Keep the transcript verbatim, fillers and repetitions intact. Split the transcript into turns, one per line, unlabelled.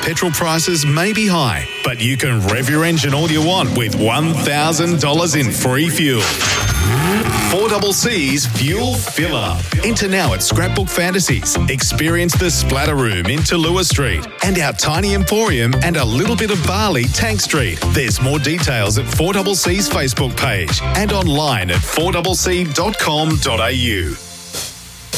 petrol prices may be high, but you can rev your engine all you want with one thousand dollars in free fuel. four C C's Fuel Fill Up. Enter now at Scrapbook Fantasies. Experience the Splatter Room in Tallulah Street and our tiny emporium and a little bit of barley Tank Street. There's more details at four C C's Facebook page and online at four c c dot com dot a u.